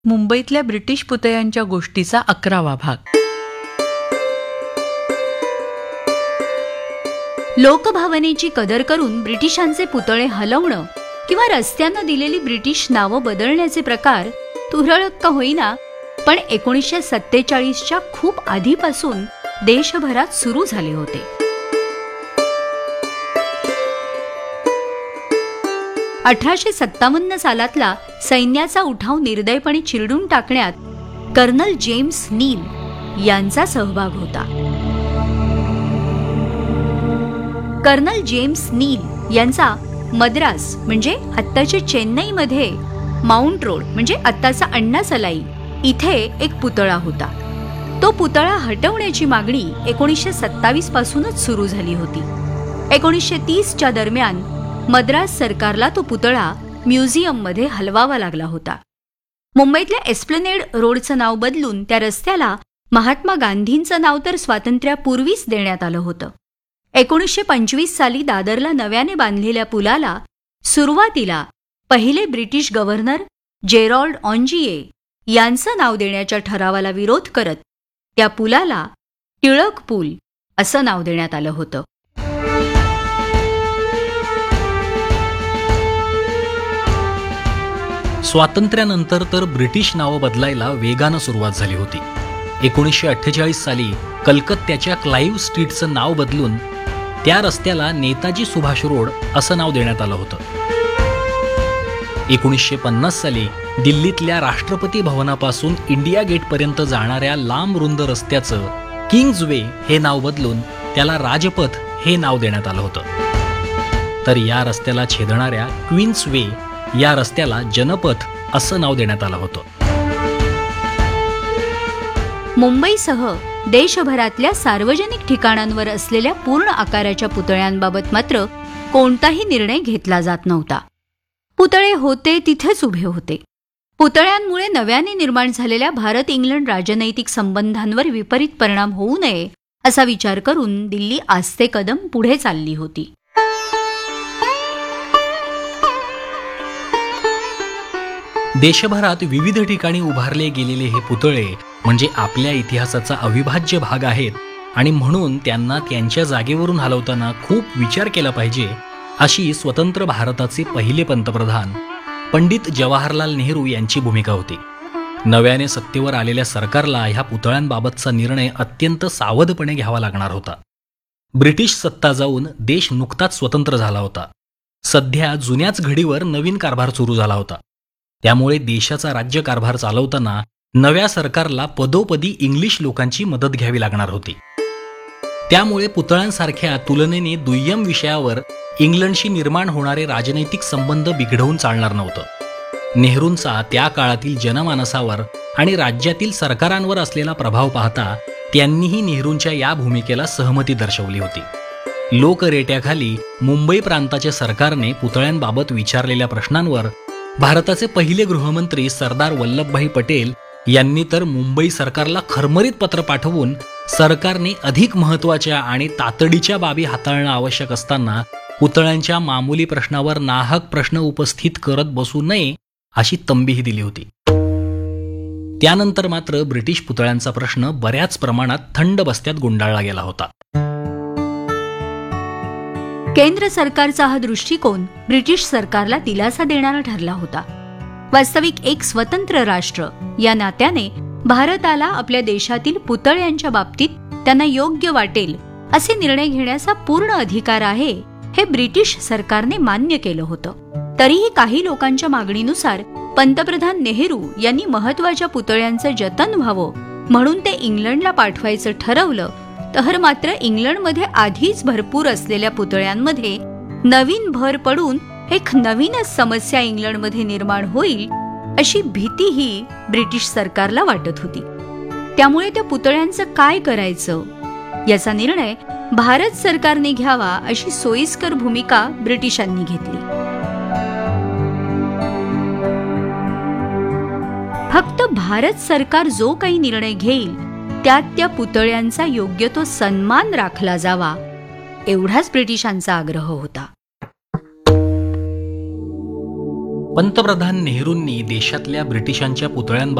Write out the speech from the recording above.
मुंबईतल्या ब्रिटिश पुतळ्यांच्या गोष्टीचा 11वा भाग. लोकभावनेची कदर करून ब्रिटिशांचे पुतळे हलवणं किंवा रस्त्यांना दिलेली ब्रिटिश नावं बदलण्याचे प्रकार तुरळक का होईना पण 1947च्या खूप आधीपासून देशभरात सुरू झाले होते. 1857 सालातला सैन्याचा उठाव निर्दयपणे चिरडून टाकण्यात कर्नल जेम्स नील यांचा सहभाग होता. कर्नल जेम्स नील यांचा मद्रास म्हणजे आत्ताच्या चेन्नईमध्ये माउंट रोड म्हणजे आत्ताचा अण्णा सलाई इथे एक पुतळा होता. तो पुतळा हटवण्याची मागणी 1927 पासूनच सुरू झाली होती. 1930च्या दरम्यान मद्रास सरकारला तो पुतळा म्युझियममध्ये हलवावा लागला होता. मुंबईतल्या एस्प्लनेड रोडचं नाव बदलून त्या रस्त्याला महात्मा गांधींचं नाव तर स्वातंत्र्यापूर्वीच देण्यात आलं होतं. 1925 साली दादरला नव्याने बांधलेल्या पुलाला सुरुवातीला पहिले ब्रिटिश गव्हर्नर जेरॉल्ड ऑन्जिये यांचं नाव देण्याच्या ठरावाला विरोध करत त्या पुलाला टिळक पूल असं नाव देण्यात आलं होतं. स्वातंत्र्यानंतर तर ब्रिटिश नावं बदलायला वेगानं सुरुवात झाली होती. 1948 साली कलकत्त्याच्या क्लाईव्ह स्ट्रीटचं नाव बदलून त्या रस्त्याला नेताजी सुभाष रोड असं नाव देण्यात आलं होतं. 1950 साली दिल्लीतल्या राष्ट्रपती भवनापासून इंडिया गेटपर्यंत जाणाऱ्या लांब रुंद रस्त्याचं किंग्ज वे हे नाव बदलून त्याला राजपथ हे नाव देण्यात आलं होतं. तर या रस्त्याला छेदणाऱ्या क्वीन्स वे या रस्त्याला जनपथ असं नाव देण्यात आलं होतं. मुंबईसह देशभरातल्या सार्वजनिक ठिकाणांवर असलेल्या पूर्ण आकाराच्या पुतळ्यांबाबत मात्र कोणताही निर्णय घेतला जात नव्हता. पुतळे होते तिथेच उभे होते. पुतळ्यांमुळे नव्याने निर्माण झालेल्या भारत इंग्लंड राजनैतिक संबंधांवर विपरीत परिणाम होऊ नये असा विचार करून दिल्ली आस्ते कदम पुढे चालली होती. देशभरात विविध ठिकाणी उभारले गेलेले हे पुतळे म्हणजे आपल्या इतिहासाचा अविभाज्य भाग आहेत आणि म्हणून त्यांना त्यांच्या जागेवरून हलवताना खूप विचार केला पाहिजे अशी स्वतंत्र भारताचे पहिले पंतप्रधान पंडित जवाहरलाल नेहरू यांची भूमिका होती. नव्याने सत्तेवर आलेल्या सरकारला ह्या पुतळ्यांबाबतचा निर्णय अत्यंत सावधपणे घ्यावा लागणार होता. ब्रिटिश सत्ता जाऊन देश नुकताच स्वतंत्र झाला होता. सध्या जुन्याच घडीवर नवीन कारभार सुरू झाला होता. त्यामुळे देशाचा राज्यकारभार चालवताना नव्या सरकारला पदोपदी इंग्लिश लोकांची मदत घ्यावी लागणार होती. त्यामुळे पुतळ्यांसारख्या तुलनेने दुय्यम विषयावर इंग्लंडशी निर्माण होणारे राजनैतिक संबंध बिघडवून चालणार नव्हतं. नेहरूंचा त्या काळातील जनमानसावर आणि राज्यातील सरकारांवर असलेला प्रभाव पाहता त्यांनीही नेहरूंच्या या भूमिकेला सहमती दर्शवली होती. लोकरेट्याखाली मुंबई प्रांताच्या सरकारने पुतळ्यांबाबत विचारलेल्या प्रश्नांवर भारताचे पहिले गृहमंत्री सरदार वल्लभभाई पटेल यांनी तर मुंबई सरकारला खरमरीत पत्र पाठवून सरकारने अधिक महत्त्वाच्या आणि तातडीच्या बाबी हाताळणं आवश्यक असताना पुतळ्यांच्या मामूली प्रश्नावर नाहक प्रश्न उपस्थित करत बसू नये अशी तंबीही दिली होती. त्यानंतर मात्र ब्रिटिश पुतळ्यांचा प्रश्न बऱ्याच प्रमाणात थंड बस्त्यात गुंडाळला गेला होता. केंद्र सरकारचा हा दृष्टिकोन ब्रिटिश सरकारला दिलासा देणारा ठरला होता. वास्तविक एक स्वतंत्र राष्ट्र या नात्याने भारताला आपल्या देशातील पुतळ्यांच्या बाबतीत त्यांना योग्य वाटेल असे निर्णय घेण्याचा पूर्ण अधिकार आहे हे ब्रिटिश सरकारने मान्य केलं होतं. तरीही काही लोकांच्या मागणीनुसार पंतप्रधान नेहरू यांनी महत्त्वाच्या पुतळ्यांचं जतन व्हावं म्हणून ते इंग्लंडला पाठवायचं ठरवलं. तर मात्र इंग्लंडमध्ये आधीच भरपूर असलेल्या पुतळ्यांमध्ये नवीन भर पडून एक नवीनच समस्या इंग्लंडमध्ये निर्माण होईल अशी भीतीही ब्रिटिश सरकारला वाटत होती. त्यामुळे त्या पुतळ्यांचं काय करायचं याचा निर्णय भारत सरकारने घ्यावा अशी सोयीस्कर भूमिका ब्रिटिशांनी घेतली. फक्त भारत सरकार जो काही निर्णय घेईल त्यात त्या पुतळ्यांचा योग्य तो सन्मान राखला जावा एवढाच ब्रिटिशांचा आग्रह होता. पंतप्रधान नेहरूंनी देशातल्या ब्रिटिशांच्या पुतळ्यांबाबत